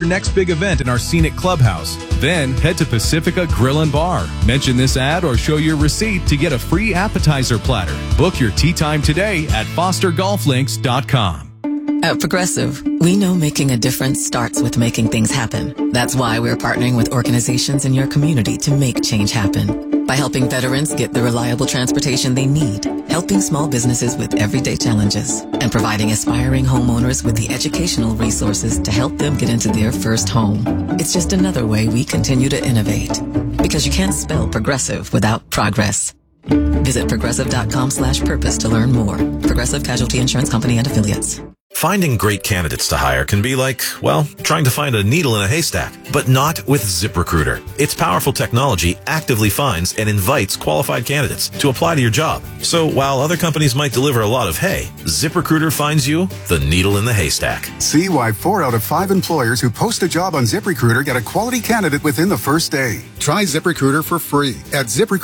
next big event in our scenic clubhouse. Then head to Pacifica Grill and Bar. Mention this ad or show your receipt to get a free appetizer platter. Book your tee time today at fostergolflinks.com. At Progressive, we know making a difference starts with making things happen. That's why we're partnering with organizations in your community to make change happen. By helping veterans get the reliable transportation they need, helping small businesses with everyday challenges, and providing aspiring homeowners with the educational resources to help them get into their first home. It's just another way we continue to innovate. Because you can't spell progressive without progress. Visit progressive.com/purpose to learn more. Progressive Casualty Insurance Company and Affiliates. Finding great candidates to hire can be like, well, trying to find a needle in a haystack, but not with ZipRecruiter. Its powerful technology actively finds and invites qualified candidates to apply to your job. So while other companies might deliver a lot of hay, ZipRecruiter finds you the needle in the haystack. See why 4 out of 5 employers who post a job on ZipRecruiter get a quality candidate within the first day. Try ZipRecruiter for free at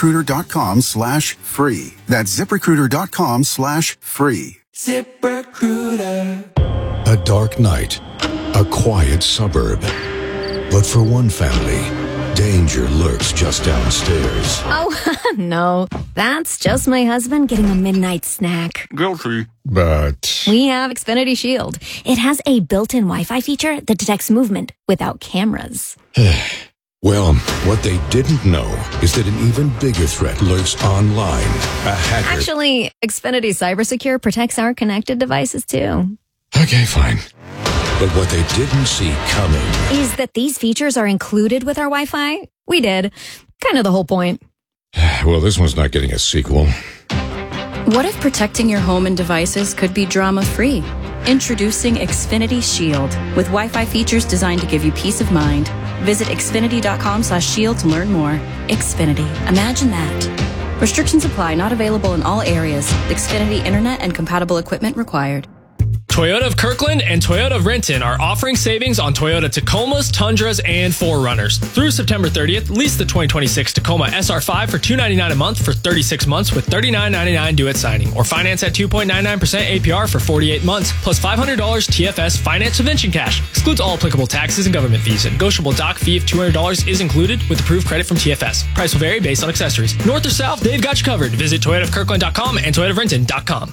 ZipRecruiter.com/free. That's ZipRecruiter.com/free. ZipRecruiter. A dark night, a quiet suburb. But for one family, danger lurks just downstairs. Oh, no. That's just my husband getting a midnight snack. Guilty. But We have Xfinity Shield. It has a built-in Wi-Fi feature that detects movement without cameras. well, what they didn't know is that an even bigger threat lurks online. A hacker. Actually, Xfinity CyberSecure protects our connected devices, too. Okay, fine. But what they didn't see coming Is that these features are included with our Wi-Fi? We did. Kind of the whole point. Well, this one's not getting a sequel. What if protecting your home and devices could be drama-free? Introducing Xfinity Shield with Wi-Fi features designed to give you peace of mind. Visit Xfinity.com/shield to learn more. Xfinity. Imagine that. Restrictions apply. Not available in all areas. Xfinity Internet and compatible equipment required. Toyota of Kirkland and Toyota of Renton are offering savings on Toyota Tacomas, Tundras, and 4Runners. Through September 30th, lease the 2026 Tacoma SR5 for $299 a month for 36 months with $39.99 due at signing, or finance at 2.99% APR for 48 months, plus $500 TFS finance subvention cash. Excludes all applicable taxes and government fees. A negotiable doc fee of $200 is included with approved credit from TFS. Price will vary based on accessories. North or south, they've got you covered. Visit ToyotaofKirkland.com and ToyotaofRenton.com.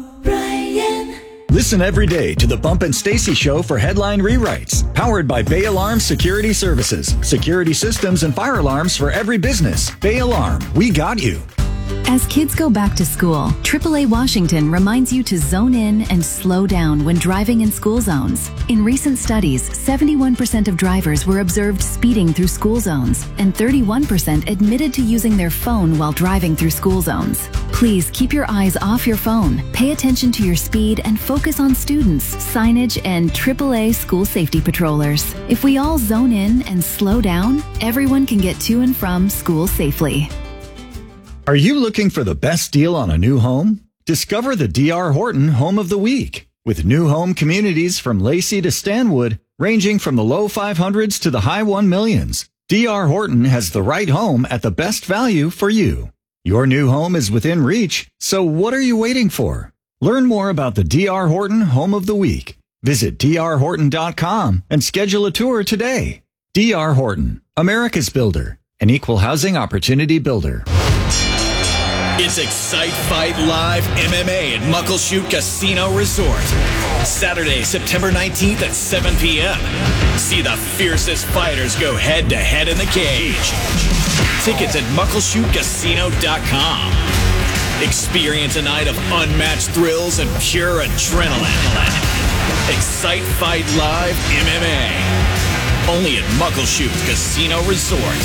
Listen every day to the Bump and Stacy Show for headline rewrites. Powered by Bay Alarm Security Services. Security systems and fire alarms for every business. Bay Alarm, we got you. As kids go back to school, AAA Washington reminds you to zone in and slow down when driving in school zones. In recent studies, 71% of drivers were observed speeding through school zones, and 31% admitted to using their phone while driving through school zones. Please keep your eyes off your phone, pay attention to your speed, and focus on students, signage, and AAA school safety patrollers. If we all zone in and slow down, everyone can get to and from school safely. Are you looking for the best deal on a new home? Discover the D.R. Horton Home of the Week. With new home communities from Lacey to Stanwood, ranging from the low 500s to the high 1 millions, D.R. Horton has the right home at the best value for you. Your new home is within reach, so what are you waiting for? Learn more about the D.R. Horton Home of the Week. Visit drhorton.com and schedule a tour today. D.R. Horton, America's builder, an equal housing opportunity builder. It's Excite Fight Live MMA at Muckleshoot Casino Resort. Saturday, September 19th at 7 p.m. See the fiercest fighters go head-to-head in the cage. Tickets at muckleshootcasino.com. Experience a night of unmatched thrills and pure adrenaline. Excite Fight Live MMA. Only at Muckleshoot Casino Resort.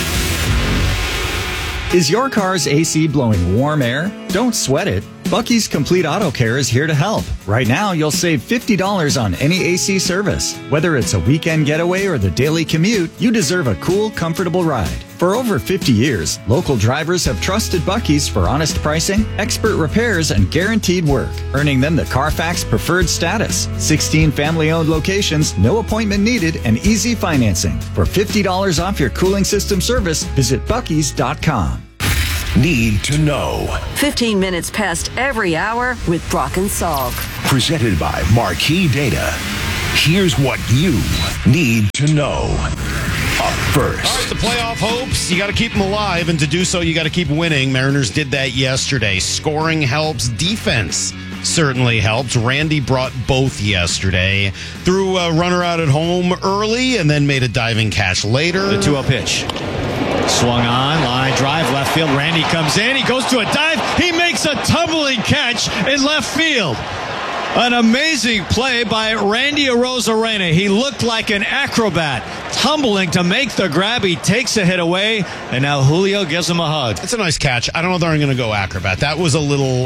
Is your car's AC blowing warm air? Don't sweat it. Bucky's Complete Auto Care is here to help. Right now, you'll save $50 on any AC service. Whether it's a weekend getaway or the daily commute, you deserve a cool, comfortable ride. For over 50 years, local drivers have trusted Bucky's for honest pricing, expert repairs, and guaranteed work, earning them the Carfax Preferred status. 16 family-owned locations, no appointment needed, and easy financing. For $50 off your cooling system service, visit Bucky's.com. Need to know. 15 minutes past every hour with Brock and Salk. Presented by Marquee Data. Here's what you need to know. Up first. All right, the playoff hopes, you got to keep them alive, and to do so, you got to keep winning. Mariners did that yesterday. Scoring helps. Defense certainly helps. Randy brought both yesterday. Threw a runner out at home early and then made a diving catch later. The 2-0 pitch. Swung on, line drive, left field. Randy comes in. He goes to a dive. He makes a tumbling catch in left field. An amazing play by Randy Arozarena. He looked like an acrobat, tumbling to make the grab. He takes a hit away, and now Julio gives him a hug. It's a nice catch. I don't know if they're going to go acrobat. That was a little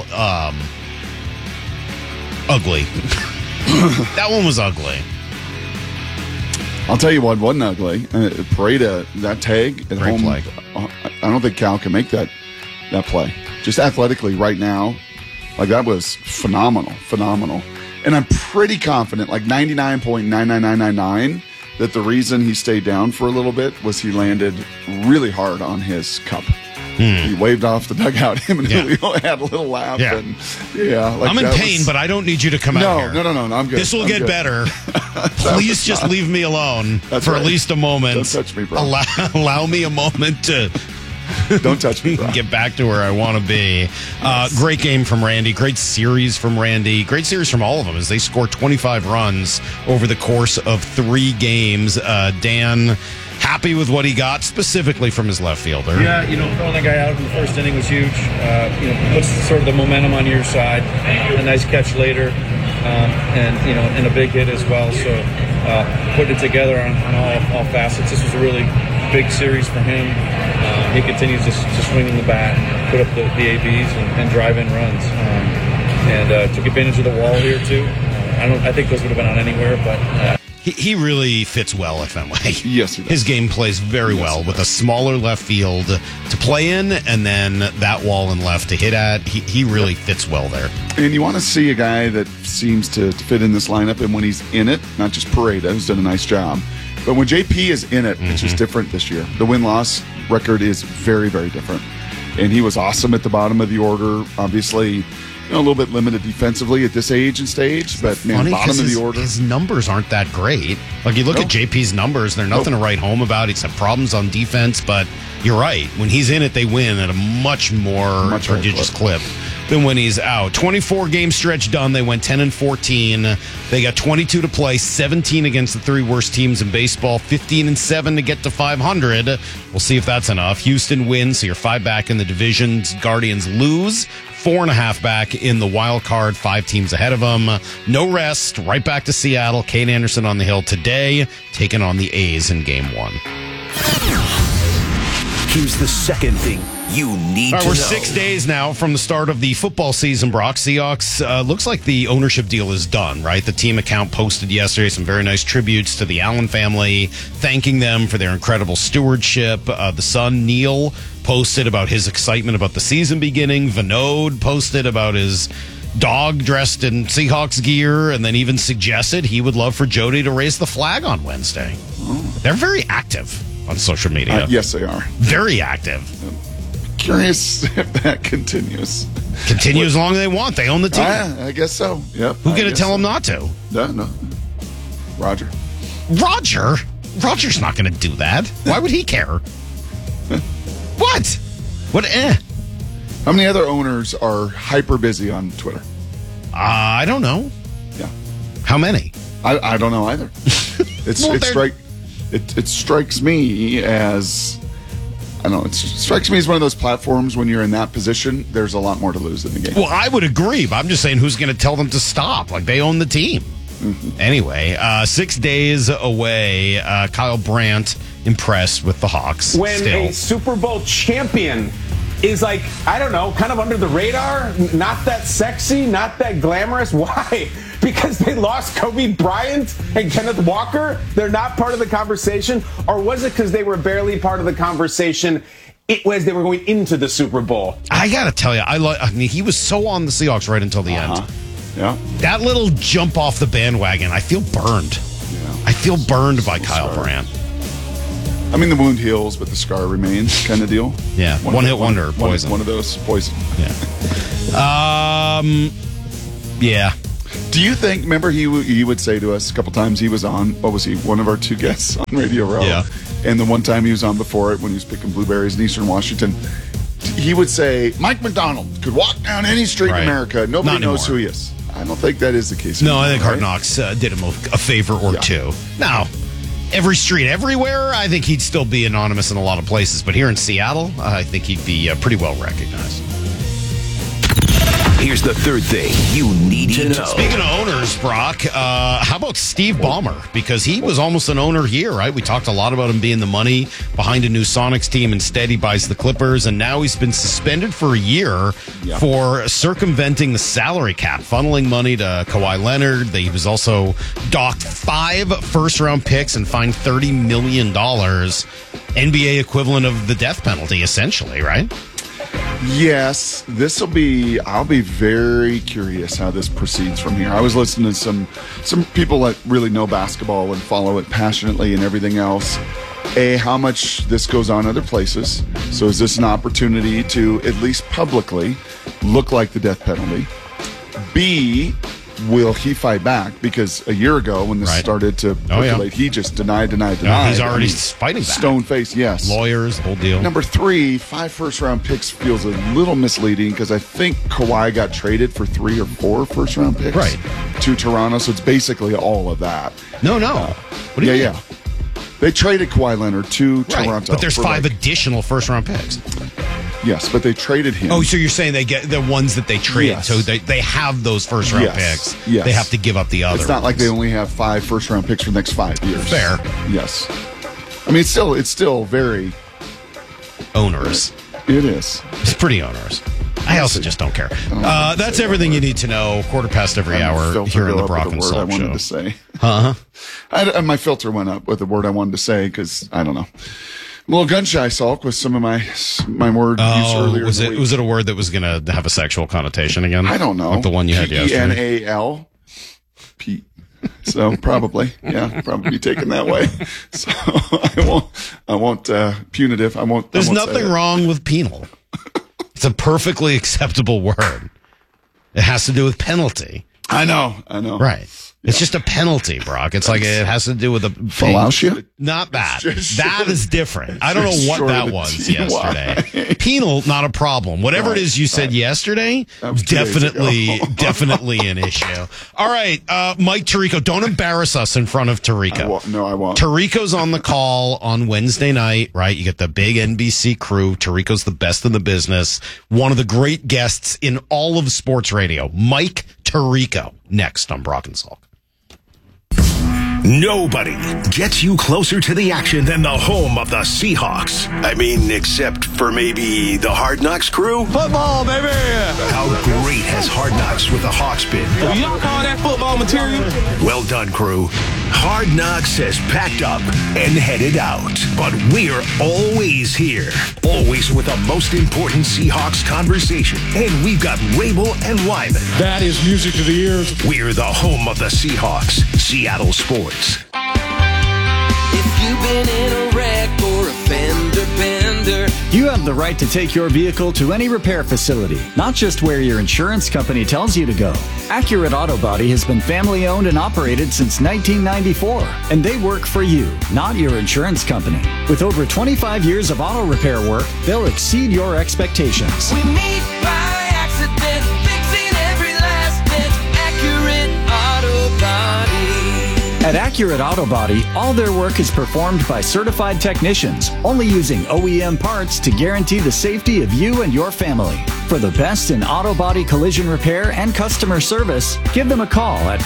ugly. That one was ugly. I'll tell you what wasn't ugly. Pareda, that tag at home. Play. I don't think Cal can make that play. Just athletically right now, like that was phenomenal. And I'm pretty confident, like 99.99999, that the reason he stayed down for a little bit was he landed really hard on his cup. He waved off the dugout. Him and Julio had a little laugh. Yeah. And, like I'm in pain, but I don't need you to come out here. No, I'm good. This will get better. Please just leave me alone for at least a moment. Don't touch me, bro. Allow me a moment to... Don't touch me, bro. Get back to where I want to be. Great game from Randy. Great series from Randy. Great series from all of them as they score 25 runs over the course of 3 games. Dan, happy with what he got specifically from his left fielder. Yeah, throwing that guy out in the first inning was huge. Puts sort of the momentum on your side. A nice catch later, and a big hit as well. So putting it together on all facets. This was a really big series for him. He continues to swing in the bat, put up the ABs and drive in runs, and took advantage of the wall here too. I think those would have been on anywhere, but he really fits well at Fenway. Yes, he does. His game plays very well with a smaller left field to play in, and then that wall in left to hit at. He really fits well there. And you want to see a guy that seems to fit in this lineup, and when he's in it, not just Pareda, who's done a nice job, but when JP is in it, it's just different this year. The win-loss record is very, very different. And he was awesome at the bottom of the order. Obviously, a little bit limited defensively at this age and stage, but bottom of the order. His numbers aren't that great. Like, you look at JP's numbers, they're nothing to write home about. He's had problems on defense, but you're right. When he's in it, they win at a much more prodigious clip than when he's out. 24-game stretch done. They went 10-14. They got 22 to play, 17 against the 3 worst teams in baseball, 15-7 to get to 500. We'll see if that's enough. Houston wins, so you're 5 back in the divisions. Guardians lose, 4.5 back in the wild card, 5 teams ahead of them. No rest, right back to Seattle. Kate Anderson on the hill today, taking on the A's in Game 1. Here's the second thing you need to know. We're 6 days now from the start of the football season, Brock. Seahawks, looks like the ownership deal is done, right? The team account posted yesterday some very nice tributes to the Allen family, thanking them for their incredible stewardship. The son, Neil, posted about his excitement about the season beginning. Vinod posted about his dog dressed in Seahawks gear, and then even suggested he would love for Jody to raise the flag on Wednesday. They're very active on social media. Yes, they are. Very active. Curious if that continues. Continue as long as they want. They own the team. I guess so. Yep. Who's going to tell them not to? No. Roger. Roger's not going to do that. Why would he care? What? How many other owners are hyper busy on Twitter? I don't know. Yeah. How many? I don't know either. It strikes me as... I don't know. It strikes me as one of those platforms when you're in that position, there's a lot more to lose in the game. Well, I would agree, but I'm just saying who's going to tell them to stop? Like, they own the team. Mm-hmm. Anyway, 6 days away, Kyle Brandt impressed with the Hawks. When a Super Bowl champion is like, I don't know, kind of under the radar, not that sexy, not that glamorous. Why? Because they lost Kobe Bryant and Kenneth Walker? They're not part of the conversation? Or was it because they were barely part of the conversation as they were going into the Super Bowl? I got to tell you, I mean, he was so on the Seahawks right until the end. Yeah. That little jump off the bandwagon, I feel burned. Yeah. I feel burned by Kyle Brandt. I mean, the wound heals, but the scar remains kind of deal. Yeah, one-hit wonder, poison. One of those, poison. Yeah. Yeah. Do you think, remember he would say to us a couple times he was on, what was he, one of our two guests on Radio Row? Yeah. And the one time he was on before it when he was picking blueberries in Eastern Washington, he would say, Mike McDonald could walk down any street in America. Nobody knows who he is. I don't think that is the case. No, I think Hard Knocks did him a favor or two. Now, every street everywhere, I think he'd still be anonymous in a lot of places. But here in Seattle, I think he'd be pretty well recognized. Here's the third thing you need to know. Speaking of owners, Brock, how about Steve Ballmer? Because he was almost an owner here, right? We talked a lot about him being the money behind a new Sonics team. Instead, he buys the Clippers, and now he's been suspended for a year for circumventing the salary cap, funneling money to Kawhi Leonard. He was also docked 5 first-round picks and fined $30 million, NBA equivalent of the death penalty, essentially, right? Yes, I'll be very curious how this proceeds from here. I was listening to some people that really know basketball and follow it passionately and everything else. A, how much this goes on other places. So is this an opportunity to, at least publicly, look like the death penalty? B, will he fight back? Because a year ago when this started to percolate, he just denied. He's already fighting back. Stone face, yes. Lawyers, whole deal. Number 3, 5 first-round picks feels a little misleading because I think Kawhi got traded for 3 or 4 first-round picks to Toronto, so it's basically all of that. No. What do you mean? Yeah. They traded Kawhi Leonard to Toronto. But there's 5 additional first-round picks. Yes, but they traded him. Oh, so you're saying they get the ones that they trade. Yes. So they have those first-round picks. Yes. They have to give up the other It's not like ones. they only have 5 first-round picks for the next 5 years. Fair. Yes. I mean, it's still very onerous. It is. It's pretty onerous. I also just don't care. That's everything you need to know. 15:15 every hour here in the Brock and Salk I wanted Show. to say. Uh-huh. My filter went up with the word I wanted to say because, I don't know. I'm a little gun shy, Salk, with some of my word use earlier. Was it a word that was going to have a sexual connotation again? I don't know. Like the one you had yesterday. PENAL. So probably, probably taken that way. So I won't punitive. I won't. There's I won't nothing wrong with penal. It's a perfectly acceptable word. It has to do with penalty. I know. Right. It's just a penalty, Brock. It's like it has to do with a Fallautia? Not that. That is different. I don't know what that was yesterday. Penal, not a problem. Whatever it is you said yesterday, definitely an issue. All right, Mike Tirico, don't embarrass us in front of Tirico. I won't. Tirico's on the call on Wednesday night, right? You get the big NBC crew. Tirico's the best in the business. One of the great guests in all of sports radio, Mike Tirico, next on Brock and Salk. Nobody gets you closer to the action than the home of the Seahawks. I mean, except for maybe the Hard Knocks crew. Football, baby! How great has Hard Knocks with the Hawks been? Do y'all call that football material? Well done, crew. Hard Knocks has packed up and headed out. But we're always here. Always with the most important Seahawks conversation. And we've got Rabel and Wyman. That is music to the ears. We're the home of the Seahawks. Seattle Sports. If you've been in a wreck or a fender bender, You have the right to take your vehicle to any repair facility, not just where your insurance company tells you to go. Accurate Auto Body has been family owned and operated since 1994, and they work for you, not your insurance company. With over 25 years of auto repair work, they'll exceed your expectations. we meet by accident, fixing every last bit. Accurate Auto Body. At Accurate Auto Body, all their work is performed by certified technicians, only using OEM parts to guarantee the safety of you and your family. For the best in auto body collision repair and customer service, give them a call at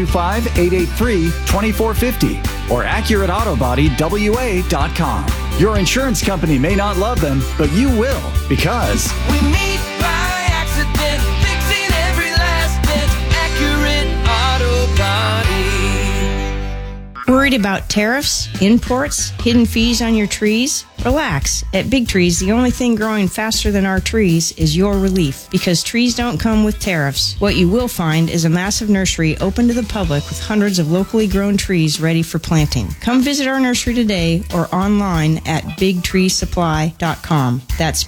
425-883-2450 or AccurateAutoBodyWA.com. Your insurance company may not love them, but you will, because We meet by accident, fixing every last bit. Accurate Auto Body. Worried about tariffs, imports, hidden fees on your trees? Relax. At Big Trees, the only thing growing faster than our trees is your relief, because trees don't come with tariffs. What you will find is a massive nursery open to the public with hundreds of locally grown trees ready for planting. Come visit our nursery today or online at bigtreesupply.com. That's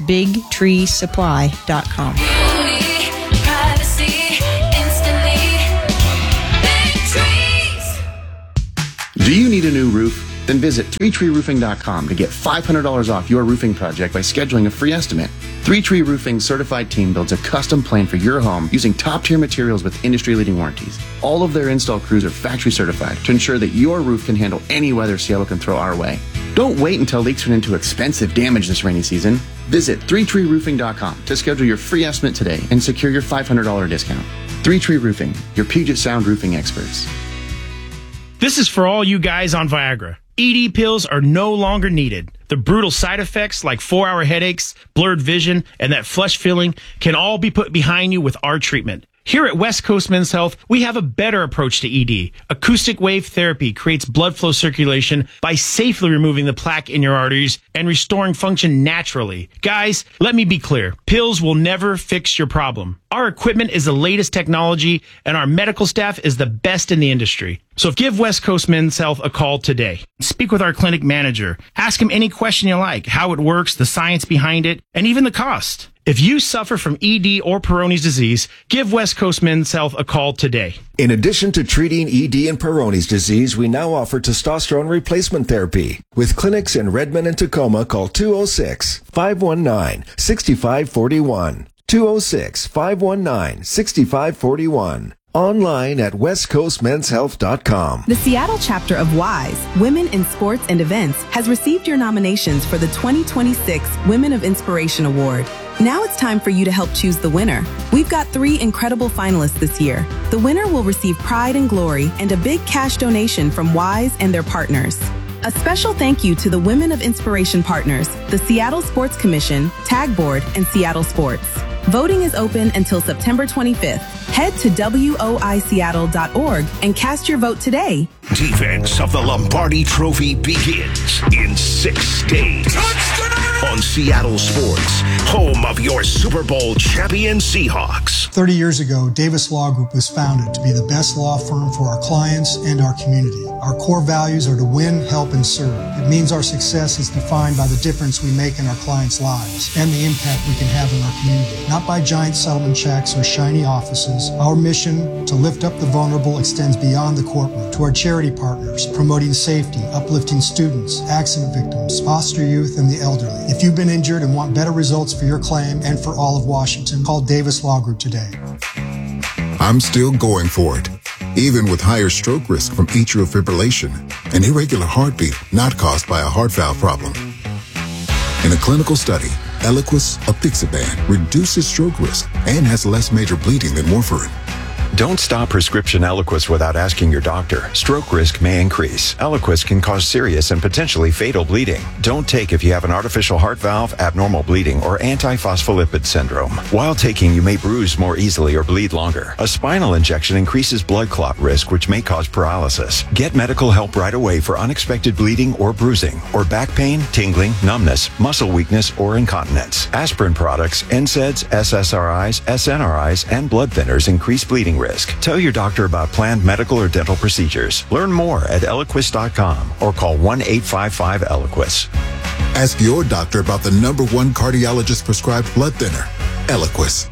bigtreesupply.com. Do you need a new roof? Then visit 3treeroofing.com to get $500 off your roofing project by scheduling a free estimate. 3Tree Roofing's certified team builds a custom plan for your home using top-tier materials with industry-leading warranties. All of their install crews are factory certified to ensure that your roof can handle any weather Seattle can throw our way. Don't wait until leaks turn into expensive damage this rainy season. Visit 3treeroofing.com to schedule your free estimate today and secure your $500 discount. 3Tree Roofing, your Puget Sound roofing experts. This is for all you guys on Viagra. ED pills are no longer needed. The brutal side effects like 4-hour headaches, blurred vision, and that flush feeling can all be put behind you with our treatment. Here at West Coast Men's Health, we have a better approach to ED. Acoustic wave therapy creates blood flow circulation by safely removing the plaque in your arteries and restoring function naturally. Guys, let me be clear. Pills will never fix your problem. Our equipment is the latest technology, and our medical staff is the best in the industry. So give West Coast Men's Health a call today. Speak with our clinic manager. Ask him any question you like, how it works, the science behind it, and even the cost. If you suffer from ED or Peyronie's disease, give West Coast Men's Health a call today. In addition to treating ED and Peyronie's disease, we now offer testosterone replacement therapy. With clinics in Redmond and Tacoma, call 206-519-6541. 206-519-6541. Online at westcoastmenshealth.com. The Seattle chapter of WISE, Women in Sports and Events, has received your nominations for the 2026 Women of Inspiration Award. Now it's time for you to help choose the winner. We've got 3 incredible finalists this year. The winner will receive pride and glory and a big cash donation from WISE and their partners. A special thank you to the Women of Inspiration partners, the Seattle Sports Commission, Tag Board, and Seattle Sports. Voting is open until September 25th. Head to woiseattle.org and cast your vote today. Defense of the Lombardi Trophy begins in 6 days. On Seattle Sports, home of your Super Bowl champion Seahawks. 30 years ago, Davis Law Group was founded to be the best law firm for our clients and our community. Our core values are to win, help, and serve. It means our success is defined by the difference we make in our clients' lives and the impact we can have in our community. Not by giant settlement checks or shiny offices. Our mission to lift up the vulnerable extends beyond the courtroom to our charity partners, promoting safety, uplifting students, accident victims, foster youth, and the elderly. If you've been injured and want better results for your claim and for all of Washington, call Davis Law Group today. I'm still going for it, even with higher stroke risk from atrial fibrillation, an irregular heartbeat not caused by a heart valve problem. In a clinical study, Eliquis apixaban reduces stroke risk and has less major bleeding than warfarin. Don't stop prescription Eliquis without asking your doctor. Stroke risk may increase. Eliquis can cause serious and potentially fatal bleeding. Don't take if you have an artificial heart valve, abnormal bleeding, or antiphospholipid syndrome. While taking, you may bruise more easily or bleed longer. A spinal injection increases blood clot risk, which may cause paralysis. Get medical help right away for unexpected bleeding or bruising, or back pain, tingling, numbness, muscle weakness, or incontinence. Aspirin products, NSAIDs, SSRIs, SNRIs, and blood thinners increase bleeding risk. Tell your doctor about planned medical or dental procedures. Learn more at Eliquis.com or call 1-855-ELIQUIS. Ask your doctor about the #1 cardiologist prescribed blood thinner, Eliquis.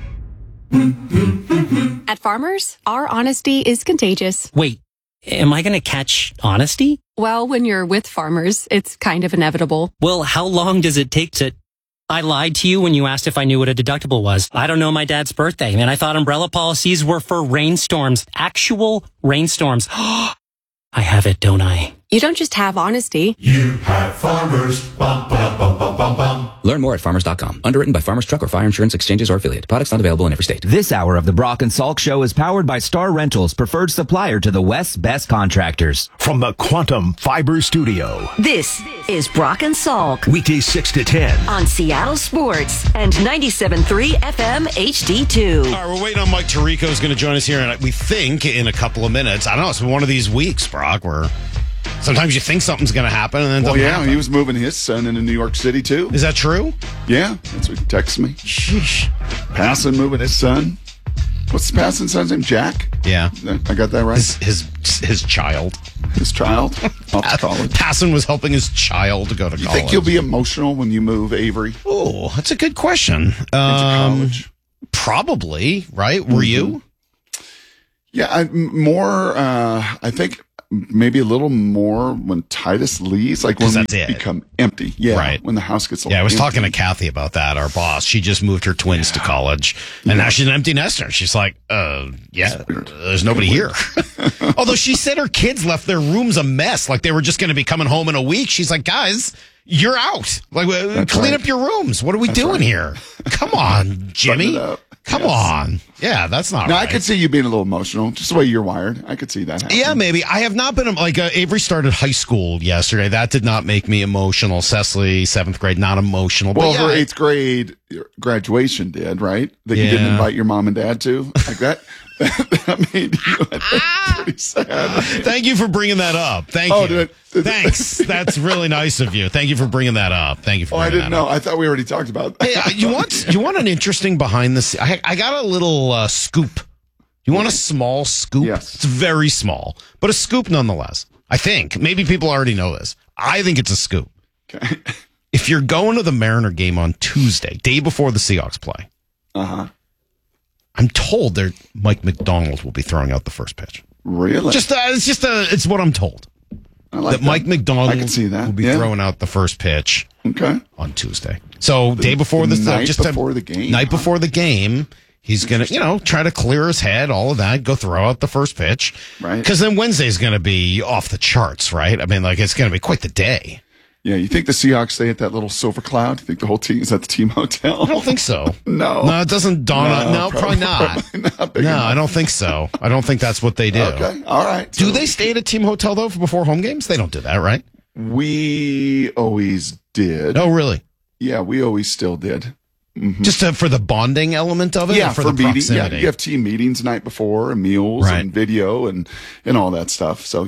At Farmers, our honesty is contagious. Wait, am I going to catch honesty? Well, when you're with Farmers, it's kind of inevitable. Well, how long does it take to... I lied to you when you asked if I knew what a deductible was. I don't know my dad's birthday, and I thought umbrella policies were for rainstorms. Actual rainstorms. I have it, don't I? You don't just have honesty. You have Farmers. Bum, bum, bum, bum, bum, bum. Learn more at farmers.com. Underwritten by Farmers Truck or Fire Insurance Exchanges or affiliate. Products not available in every state. This hour of the Brock and Salk Show is powered by Star Rentals, preferred supplier to the West's best contractors. From the Quantum Fiber Studio. This is Brock and Salk. Weekdays 6 to 10. On Seattle Sports and 97.3 FM HD2. All right, we're waiting on Mike Tirico who's going to join us here, and we think in a couple of minutes. I don't know, it's been one of these weeks, Brock, where sometimes you think something's going to happen, and then it doesn't happen. He was moving his son into New York City, too. Is that true? Yeah, that's what he texted me. Sheesh. Passon moving his son. What's Passon's son's name? Jack? Yeah. I got that right? His child. His child? Off to college. Passon was helping his child to go to college. You think you'll be emotional when you move Avery? Oh, that's a good question. Into college? Probably, right? Were you? Yeah, I think maybe a little more when Titus leaves, like when that's we it. become empty. Yeah, Right. when the house gets Yeah, I was empty. talking to Kathy about that, our boss. She just moved her twins to college, and now she's an empty nester. She's like, there's nobody here. Although she said her kids left their rooms a mess, like they were just going to be coming home in a week. She's like, guys, you're out. Like, clean up your rooms. What are we doing here? Come on, Jimmy. Come on. Yeah, that's not Now, right. I could see you being a little emotional, just the way you're wired. I could see that happening. Yeah, maybe. I have not been, Avery started high school yesterday. That did not make me emotional. Cecily, 7th grade, not emotional. Well, but her 8th grade graduation did, right? That you didn't invite your mom and dad to? Like that? That made you pretty sad. Thank you for bringing that up. Thank you. Thanks. That's really nice of you. Thank you for bringing that up. Thank you for I bringing didn't that know. up. I thought we already talked about that. Hey, you want an interesting behind the scenes? I got a little scoop. You want a small scoop? Yes. It's very small, but a scoop nonetheless. I think. Maybe people already know this. I think it's a scoop. Okay. If you're going to the Mariner game on Tuesday, day before the Seahawks play, I'm told Mike McDonald will be throwing out the first pitch. Really? It's what I'm told. I like that Mike McDonald I can see that. will be throwing out the first pitch on Tuesday. So The day before night before the game. Night before the game, he's going to, try to clear his head, all of that, go throw out the first pitch. Right. Because then Wednesday's going to be off the charts, right? I mean, it's going to be quite the day. Yeah, you think the Seahawks stay at that little silver cloud? You think the whole team is at the team hotel? I don't think so. No. No, it doesn't dawn on. No, probably not. Big No, enough. I don't think so. I don't think that's what they do. Okay, all right. Do they stay at a team hotel, though, before home games? They don't do that, right? We always did. Oh, really? Yeah, we always still did. Mm-hmm. Just for the bonding element of it? Yeah, or for for the meeting. proximity? Yeah, you have team meetings the night before, and meals, Right. and video, and all that stuff. So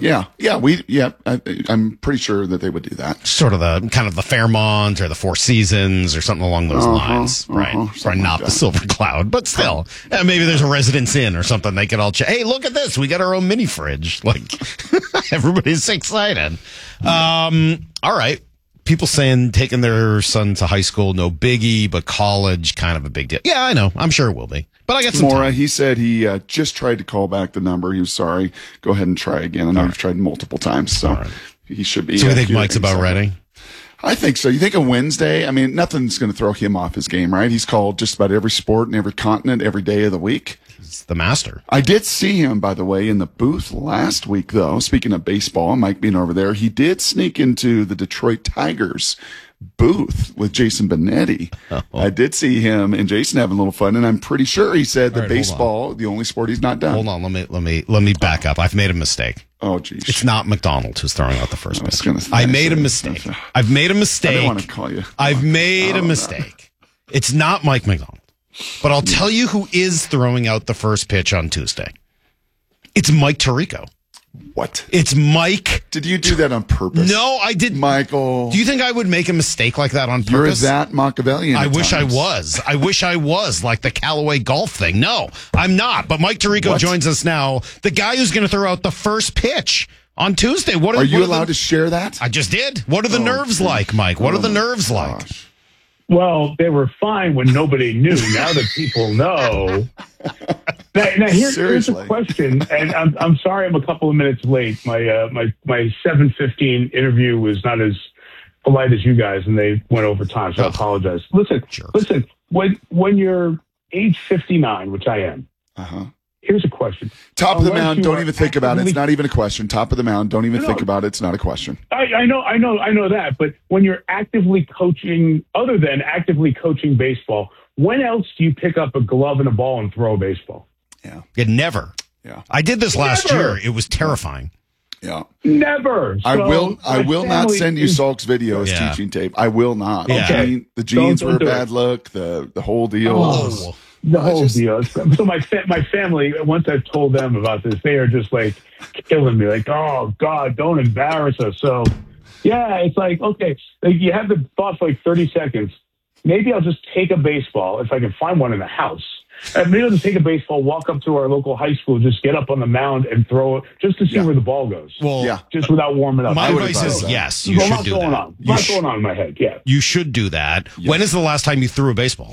I'm pretty sure that they would do that. Sort of the Fairmont or the Four Seasons or something along those lines, right? Probably not the Silver Cloud, but still, maybe there's a Residence Inn or something. They could all hey, look at this, we got our own mini fridge. Like everybody's excited. All right. People saying taking their son to high school, no biggie, but college, kind of a big deal. Yeah, I know. I'm sure it will be. But I got some Mora, time. he said he just tried to call back the number. He was sorry. Go ahead and try again. I know you've tried multiple times, so he should be. So you think hearing Mike's about something. ready? I think so. You think a Wednesday? I mean, nothing's going to throw him off his game, right? He's called just about every sport and every continent every day of the week. He's the master. I did see him, by the way, in the booth last week, though. Speaking of baseball, Mike being over there, he did sneak into the Detroit Tigers booth with Jason Benetti. I did see him and Jason having a little fun, and I'm pretty sure he said that All right, hold baseball, the only sport he's not done. Hold on, let me back up. I've made a mistake. Oh, geez. It's not McDonald who's throwing out the first pitch. say, I made a mistake. I've made a mistake. I didn't want to call you. I've made a mistake. It's not Mike McDonald. But I'll tell you who is throwing out the first pitch on Tuesday. It's Mike Tirico. What? It's Mike. Did you do that on purpose? No, I didn't. Michael. Do you think I would make a mistake like that on You're purpose? that Machiavellian. I at wish times. I was. I wish I was, like the Callaway golf thing. No, I'm not. But Mike Tirico What? joins us now. The guy who's going to throw out the first pitch on Tuesday. Are you allowed to share that? I just did. What are the nerves like, Mike? What are the nerves like? Well, they were fine when nobody knew. Now that people know. Now here's a question, and I'm sorry I'm a couple of minutes late. My 7:15 interview was not as polite as you guys, and they went over time, so I apologize. Listen. When you're age 59, which I am, here's a question. Top of the Unless mound. you Don't are even think about it. It's actively- not even a question. Top of the mound. Don't even No. think about it. It's not a question. I know that, but when you're actively coaching, other than actively coaching baseball, when else do you pick up a glove and a ball and throw a baseball? Yeah, never. Yeah. I did this last Never. year. It was terrifying. Yeah. Never. I will my not family send you is- Salk's video as Yeah. teaching tape. I will not. Yeah. Okay. The jeans Don't were a do it. bad look. The whole deal. Oh. The whole deal. So my family, once I've told them about this, they are just like killing me. Like, oh God, don't embarrass us. So, yeah, it's like, okay, like, you have the thought for like 30 seconds. Maybe I'll just take a baseball if I can find one in the house. Maybe I'll just take a baseball, walk up to our local high school, just get up on the mound and throw it just to see where the ball goes. Well, just without warming up. My I would advice advise is that. yes, you There's a should lot do going that. on. A lot going on in my head. Yeah. You should do that. When is the last time you threw a baseball?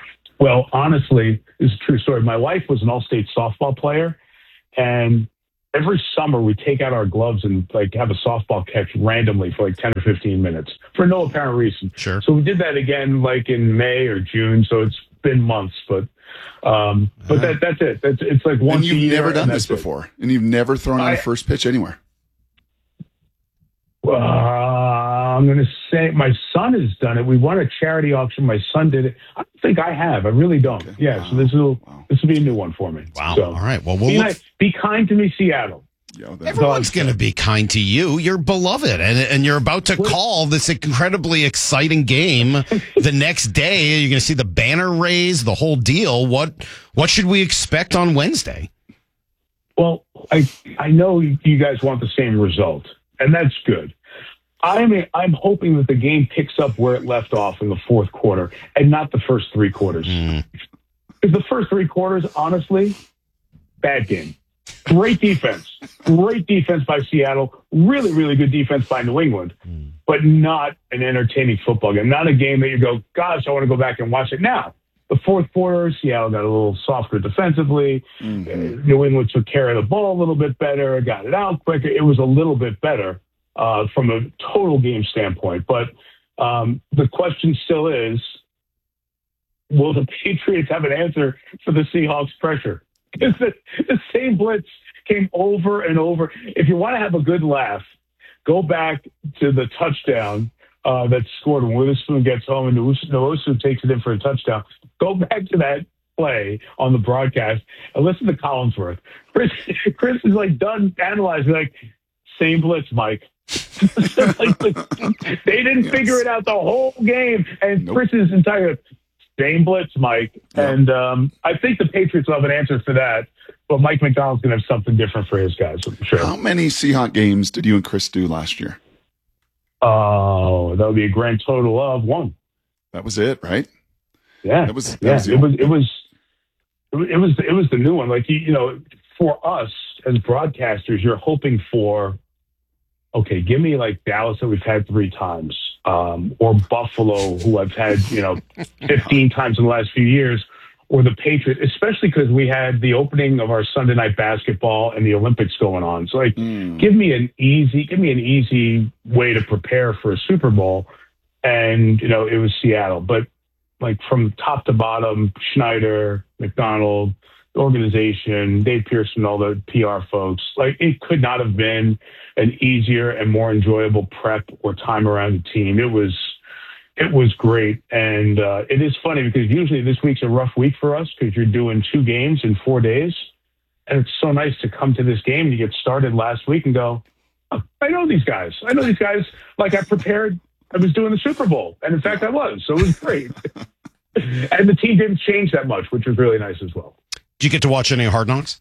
Well, honestly, this is a true story. My wife was an all-state softball player, and every summer we take out our gloves and like have a softball catch randomly for like 10 or 15 minutes for no apparent reason. Sure. So we did that again like in May or June. So it's been months, but that's it. It's like once and you've a year. Never done this before, and you've never thrown out a first pitch anywhere. I'm going to say my son has done it. We won a charity auction. My son did it. I don't think I have. I really don't. Okay. Yeah. Wow. So this will be a new one for me. Wow. So, all right. Well, be kind to me, Seattle. Everyone's going to be kind to you. You're beloved, and you're about to call this incredibly exciting game the next day. You're going to see the banner raised, the whole deal. What should we expect on Wednesday? Well, I know you guys want the same result, and that's good. I'm hoping that the game picks up where it left off in the fourth quarter and not the first three quarters. Because the first three quarters, honestly, bad game. Great defense by Seattle. Really, really good defense by New England, but not an entertaining football game. Not a game that you go, gosh, I want to go back and watch it now. The fourth quarter, Seattle got a little softer defensively. New England took care of the ball a little bit better, got it out quicker. It was a little bit better from a total game standpoint. But the question still is, will the Patriots have an answer for the Seahawks pressure? Because the same blitz came over and over. If you want to have a good laugh, go back to the touchdown that's scored when Witherspoon gets home and Nwosu takes it in for a touchdown. Go back to that play on the broadcast and listen to Collinsworth. Chris is like done analyzing, like, same blitz, Mike. They didn't figure it out the whole game. And Chris's entire same blitz, Mike. And I think the Patriots will have an answer for that. But Mike McDonald's going to have something different for his guys, I'm sure. How many Seahawks games did you and Chris do last year? Oh, that would be a grand total of 1. That was it, right? Yeah. It was the new one. Like, for us as broadcasters, you're hoping for, okay, give me like Dallas that we've had 3 times, or Buffalo, who I've had, 15 times in the last few years, or the Patriots, especially because we had the opening of our Sunday night basketball and the Olympics going on. So like, give me an easy way to prepare for a Super Bowl. And, it was Seattle, but like from top to bottom, Schneider, McDonald, the organization, Dave Pearson, all the PR folks, like it could not have been an easier and more enjoyable prep or time around the team. It was great. And it is funny because usually this week's a rough week for us because you're doing 2 games in 4 days. And it's so nice to come to this game and you get started last week and go, oh, I know these guys. Like I prepared. I was doing the Super Bowl. And in fact, I was. So it was great. And the team didn't change that much, which was really nice as well. Did you get to watch any Hard Knocks?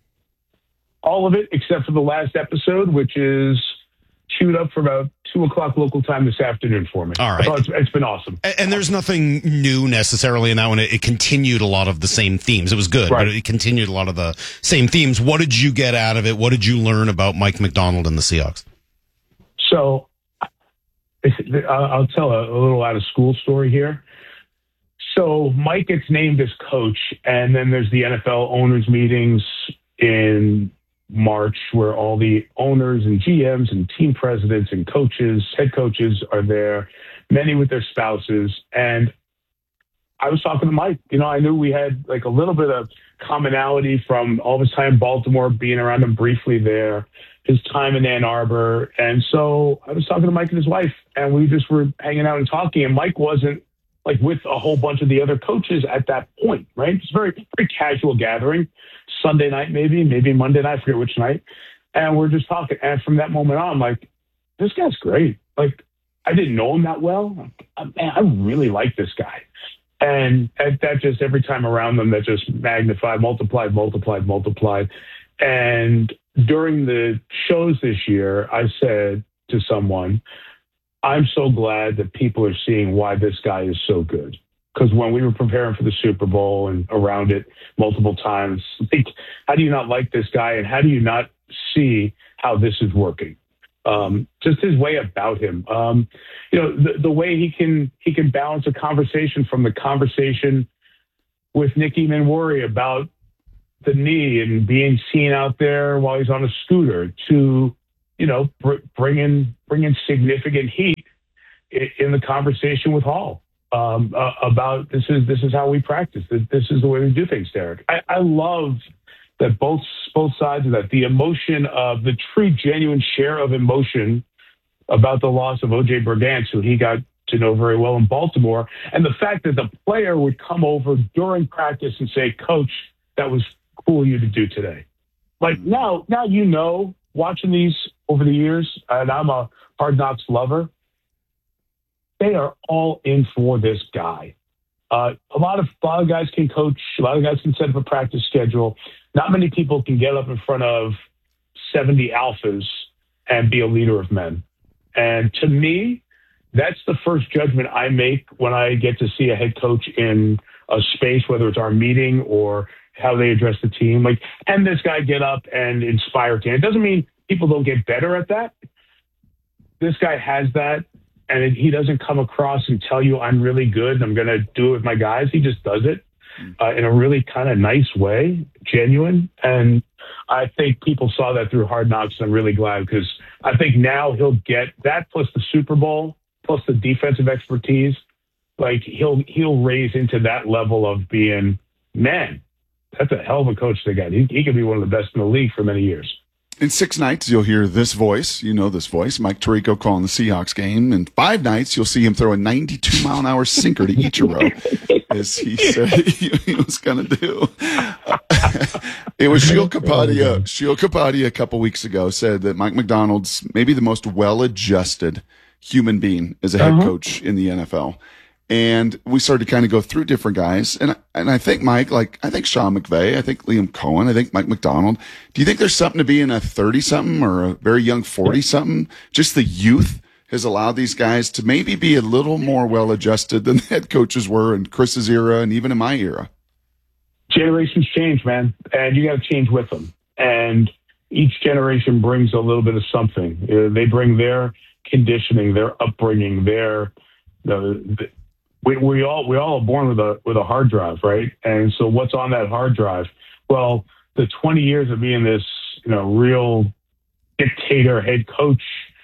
All of it, except for the last episode, which is queued up for about 2:00 local time this afternoon for me. All right. So it's been awesome. And there's nothing new necessarily in that one. It continued a lot of the same themes. It was good, right, but it continued a lot of the same themes. What did you get out of it? What did you learn about Mike McDonald and the Seahawks? So I'll tell a little out of school story here. So Mike gets named as coach, and then there's the NFL owners meetings in March where all the owners and GMs and team presidents and coaches, head coaches are there, many with their spouses. And I was talking to Mike. I knew we had like a little bit of commonality from all of his time in Baltimore, being around him briefly there, his time in Ann Arbor. And so I was talking to Mike and his wife, and we just were hanging out and talking. And Mike wasn't like with a whole bunch of the other coaches at that point, right? It's very, very casual gathering, Sunday night, maybe Monday night, I forget which night. And we're just talking. And from that moment on, I'm like, this guy's great. Like, I didn't know him that well. Man, I really like this guy. And that just every time around them, that just magnified, multiplied. And during the shows this year, I said to someone, I'm so glad that people are seeing why this guy is so good. Because when we were preparing for the Super Bowl and around it multiple times, like, how do you not like this guy? And how do you not see how this is working? Just his way about him. The way he can balance a conversation from the conversation with Nicky Manwari about the knee and being seen out there while he's on a scooter to, bringing significant heat in the conversation with Hall about this is how we practice. This is the way we do things, Derek. I love that both sides of that, the emotion of the true, genuine share of emotion about the loss of O.J. Brigance, who he got to know very well in Baltimore, and the fact that the player would come over during practice and say, Coach, that was cool of you to do today. Like now watching these over the years, and I'm a Hard Knocks lover, they are all in for this guy. A lot of guys can coach. A lot of guys can set up a practice schedule. Not many people can get up in front of 70 alphas and be a leader of men. And to me, that's the first judgment I make when I get to see a head coach in a space, whether it's our meeting or how they address the team. Like, and this guy get up and inspire team. It doesn't mean people don't get better at that. This guy has that. And he doesn't come across and tell you I'm really good and I'm going to do it with my guys. He just does it in a really kind of nice way, genuine. And I think people saw that through Hard Knocks. And I'm really glad because I think now he'll get that plus the Super Bowl, plus the defensive expertise. Like he'll raise into that level of being, man, that's a hell of a coach they got. He could be one of the best in the league for many years. In 6 nights, you'll hear this voice. You know this voice. Mike Tirico calling the Seahawks game. In 5 nights, you'll see him throw a 92-mile-an-hour sinker to Ichiro, as he said he was going to do. It was Sheil Kapadia. Sheil Kapadia a couple weeks ago said that Mike Macdonald's maybe the most well-adjusted human being as a head coach in the NFL. And we started to kind of go through different guys. And I think Mike, I think Sean McVay, I think Liam Cohen, I think Mike Macdonald. Do you think there's something to being a 30-something or a very young 40-something? Just the youth has allowed these guys to maybe be a little more well-adjusted than the head coaches were in Chris's era and even in my era. Generations change, man. And you got to change with them. And each generation brings a little bit of something. They bring their conditioning, their upbringing, we all are born with a hard drive, right? And so what's on that hard drive? Well, the 20 years of being this, real dictator head coach,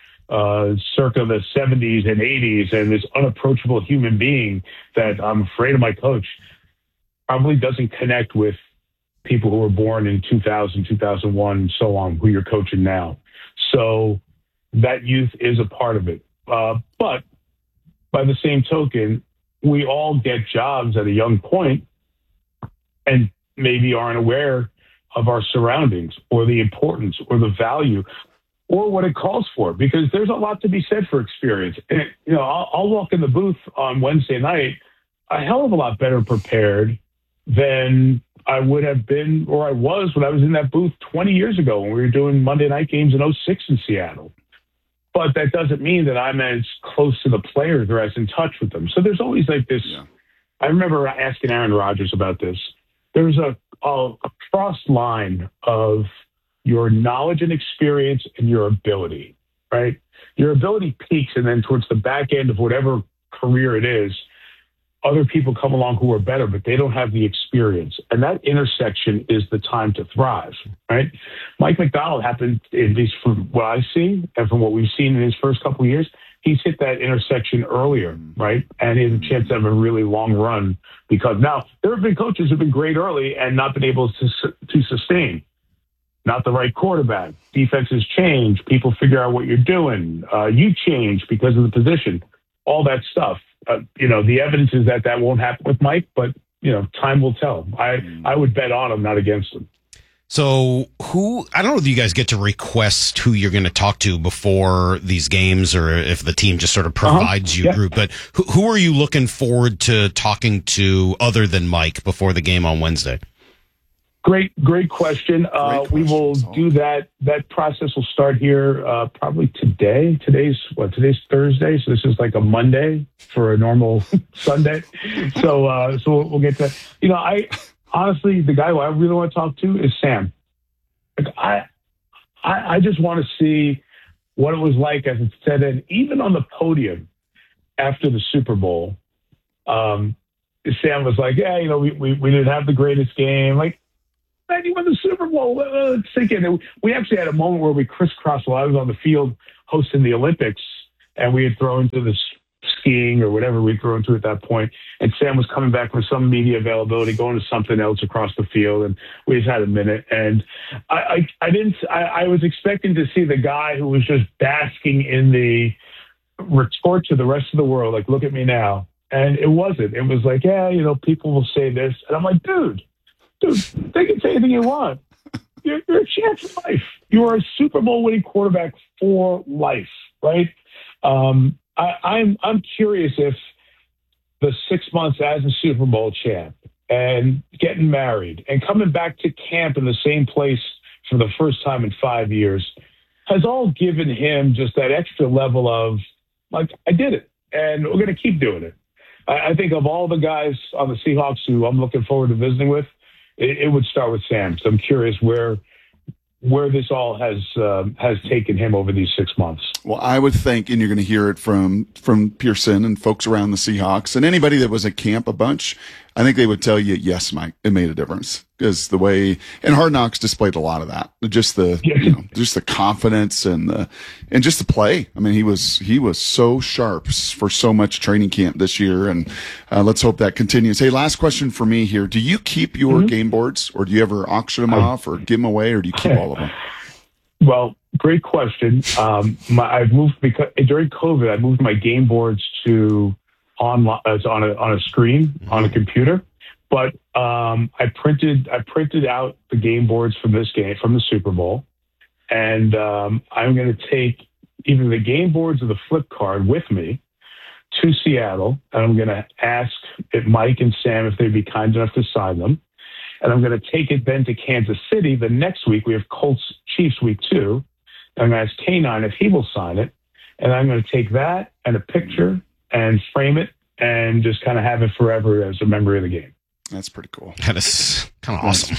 circa the 70s and 80s, and this unapproachable human being that I'm afraid of my coach, probably doesn't connect with people who were born in 2000, 2001, so on, who you're coaching now. So that youth is a part of it. But by the same token, we all get jobs at a young point and maybe aren't aware of our surroundings or the importance or the value or what it calls for, because there's a lot to be said for experience. And, I'll walk in the booth on Wednesday night a hell of a lot better prepared than I would have been or I was when I was in that booth 20 years ago when we were doing Monday night games in 2006 in Seattle. But that doesn't mean that I'm as close to the players or as in touch with them. So there's always like this. Yeah. I remember asking Aaron Rodgers about this. There's a cross line of your knowledge and experience and your ability, right? Your ability peaks, and then towards the back end of whatever career it is, other people come along who are better, but they don't have the experience. And that intersection is the time to thrive, right? Mike Macdonald happened, at least from what I see and from what we've seen in his first couple of years, he's hit that intersection earlier, right? And he has a chance to have a really long run, because now there have been coaches who've been great early and not been able to sustain. Not the right quarterback. Defenses change. People figure out what you're doing. You change because of the position. All that stuff. The evidence is that won't happen with Mike, but, time will tell. I would bet on him, not against him. So I don't know if you guys get to request who you're going to talk to before these games, or if the team just sort of provides you a group, but who are you looking forward to talking to other than Mike before the game on Wednesday? Great question. We will do that. That process will start here probably today. Today's Thursday, so this is like a Monday for a normal Sunday. So we'll get to. I honestly, the guy who I really want to talk to is Sam. Like I just want to see what it was like, as it said, and even on the podium after the Super Bowl, Sam was like, "Yeah, we didn't have the greatest game." Like, man, you won the Super Bowl. Let's sink in. We actually had a moment where we crisscrossed while I was on the field hosting the Olympics, and we had thrown to the skiing or whatever we'd thrown to at that point. And Sam was coming back from some media availability, going to something else across the field, and we just had a minute. And I was expecting to see the guy who was just basking in the retort to the rest of the world, like, look at me now. And it wasn't. It was like, yeah, people will say this. And I'm like, dude, they can say anything you want. You're a champ for life. You are a Super Bowl winning quarterback for life, right? I'm curious if the 6 months as a Super Bowl champ and getting married and coming back to camp in the same place for the first time in 5 years has all given him just that extra level of, like, I did it, and we're going to keep doing it. I think of all the guys on the Seahawks who I'm looking forward to visiting with, it would start with Sam. So I'm curious where this all has taken him over these 6 months. Well, I would think, and you're going to hear it from Pearson and folks around the Seahawks and anybody that was at camp a bunch, I think they would tell you, yes, Mike, it made a difference. Because the way, and Hard Knocks displayed a lot of that. Just just the confidence and just the play. I mean, he was so sharp for so much training camp this year, and let's hope that continues. Hey, last question for me here: do you keep your game boards, or do you ever auction them off, or give them away, or do you keep all of them? Well, great question. I've moved because during COVID, I moved my game boards to online on a screen on a computer. But I printed out the game boards from this game, from the Super Bowl, and I'm going to take either the game boards or the flip card with me to Seattle, and I'm going to ask Mike and Sam if they'd be kind enough to sign them, and I'm going to take it then to Kansas City the next week. We have Colts Chiefs week 2, and I'm going to ask K9 if he will sign it, and I'm going to take that and a picture and frame it and just kind of have it forever as a memory of the game. That's pretty cool. That is kind of awesome.